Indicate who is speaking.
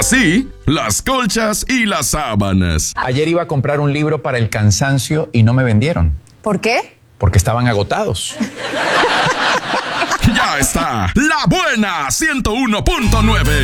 Speaker 1: así las colchas y las sábanas.
Speaker 2: Ayer iba a comprar un libro para el cansancio y no me vendieron.
Speaker 3: ¿Por qué?
Speaker 2: Porque estaban agotados.
Speaker 1: Ya está, La Buena 101.9.